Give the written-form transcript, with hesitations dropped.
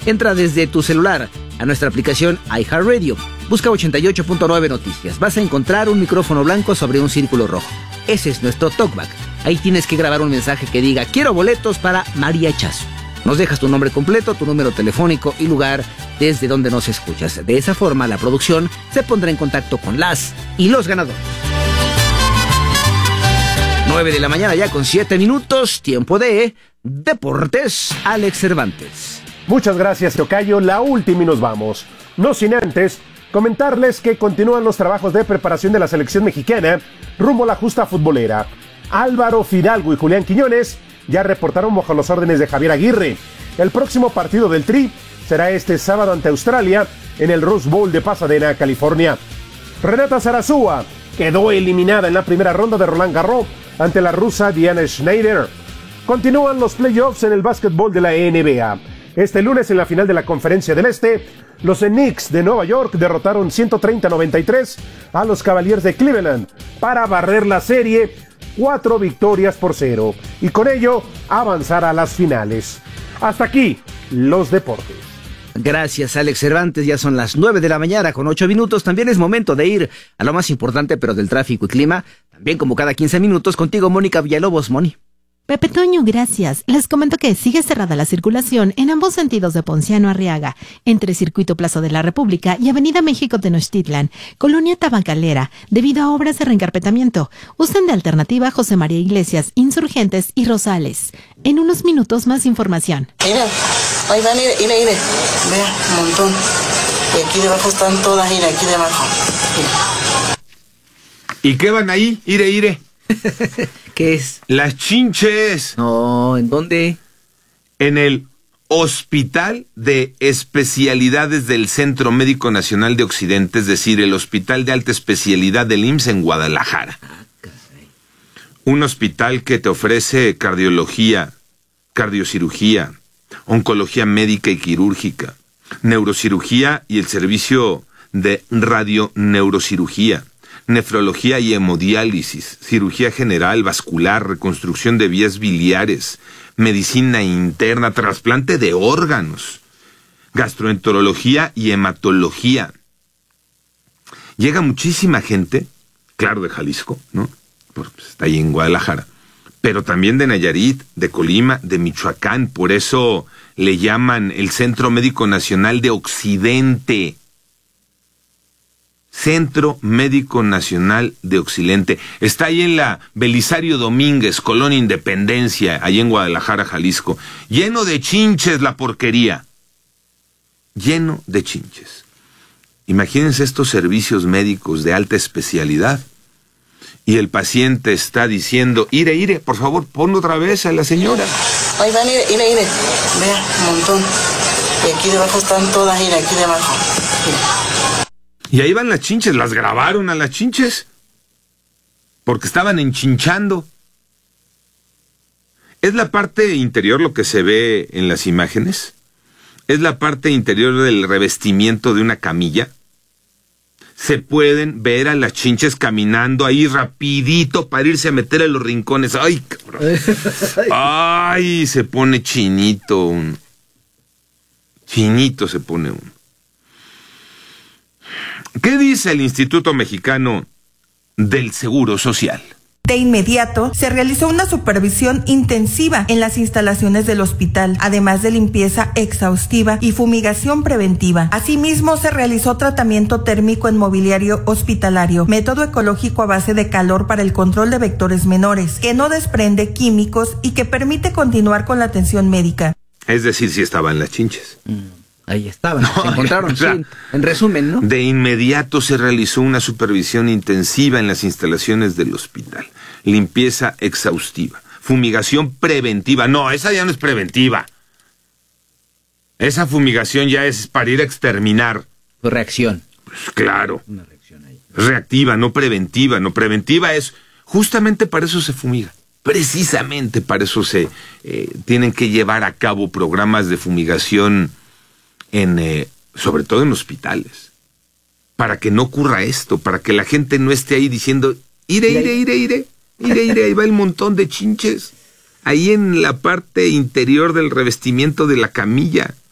Entra desde tu celular a nuestra aplicación iHeartRadio. Busca 88.9 Noticias. Vas a encontrar un micrófono blanco sobre un círculo rojo. Ese es nuestro talkback. Ahí tienes que grabar un mensaje que diga: quiero boletos para mariachazo. Nos dejas tu nombre completo, tu número telefónico y lugar desde donde nos escuchas. De esa forma, la producción se pondrá en contacto con las y los ganadores. 9 de la mañana ya con 7 minutos, tiempo de Deportes. Alex Cervantes. Muchas gracias, tocayo. La última y nos vamos. No sin antes comentarles que continúan los trabajos de preparación de la selección mexicana rumbo a la justa futbolera. Álvaro Fidalgo y Julián Quiñones ya reportaron bajo las órdenes de Javier Aguirre. El próximo partido del Tri será este sábado ante Australia en el Rose Bowl de Pasadena, California. Renata Zarazúa quedó eliminada en la primera ronda de Roland Garros ante la rusa Diana Schneider. Continúan los playoffs en el básquetbol de la NBA. Este lunes, en la final de la Conferencia del Este, los Knicks de Nueva York derrotaron 130-93 a los Cavaliers de Cleveland para barrer la serie 4-0 y con ello avanzar a las finales. Hasta aquí los deportes. Gracias, Alex Cervantes. Ya son las 9 de la mañana con 8 minutos. También es momento de ir a lo más importante, pero del tráfico y clima. También como cada 15 minutos contigo, Mónica Villalobos. Moni. Pepe Toño, gracias. Les comento que sigue cerrada la circulación en ambos sentidos de Ponciano Arriaga, entre Circuito Plaza de la República y Avenida México Tenochtitlan, Colonia Tabacalera, debido a obras de reencarpetamiento. Usen de alternativa José María Iglesias, Insurgentes y Rosales. En unos minutos más información. Mira, ahí van, mire. Vea, un montón. Y aquí debajo están todas, mira, aquí debajo. Mira. ¿Y qué van ahí? Ire. ¿Qué es? Las chinches. No, ¿en dónde? En el Hospital de Especialidades del Centro Médico Nacional de Occidente, es decir, el Hospital de Alta Especialidad del IMSS en Guadalajara. Un hospital que te ofrece cardiología, cardiocirugía, oncología médica y quirúrgica, neurocirugía y el servicio de radioneurocirugía, nefrología y hemodiálisis, cirugía general, vascular, reconstrucción de vías biliares, medicina interna, trasplante de órganos, gastroenterología y hematología. Llega muchísima gente, claro, de Jalisco, ¿no? Porque está ahí en Guadalajara, pero también de Nayarit, de Colima, de Michoacán. Por eso le llaman el Centro Médico Nacional de Occidente. Centro Médico Nacional de Occidente. Está ahí en la Belisario Domínguez, Colonia Independencia, ahí en Guadalajara, Jalisco. Lleno de chinches la porquería. Lleno de chinches. Imagínense estos servicios médicos de alta especialidad. Y el paciente está diciendo: ire, por favor, ponlo otra vez a la señora. Ahí van, ire. Vea, un montón. Y aquí debajo están todas, mira, aquí debajo. Mira. Y ahí van las chinches, las grabaron a las chinches, porque estaban enchinchando. ¿Es la parte interior lo que se ve en las imágenes? ¿Es la parte interior del revestimiento de una camilla? Se pueden ver a las chinches caminando ahí rapidito para irse a meter a los rincones. ¡Ay, cabrón! ¡Ay! Se pone chinito. Chinito se pone uno. ¿Qué dice el Instituto Mexicano del Seguro Social? De inmediato, se realizó una supervisión intensiva en las instalaciones del hospital, además de limpieza exhaustiva y fumigación preventiva. Asimismo, se realizó tratamiento térmico en mobiliario hospitalario, método ecológico a base de calor para el control de vectores menores, que no desprende químicos y que permite continuar con la atención médica. Es decir, si estaban las chinches. Ahí estaban, se encontraron, o sea, sí, en resumen, ¿no? De inmediato se realizó una supervisión intensiva en las instalaciones del hospital. Limpieza exhaustiva, fumigación preventiva. No, esa ya no es preventiva. Esa fumigación ya es para ir a exterminar. Reacción. Pues claro. Una reacción ahí. Reactiva, no preventiva. No, preventiva es, justamente para eso se fumiga. Precisamente para eso se tienen que llevar a cabo programas de fumigación sobre todo en hospitales, para que no ocurra esto, para que la gente no esté ahí diciendo: ire, ahí va el montón de chinches, ahí en la parte interior del revestimiento de la camilla.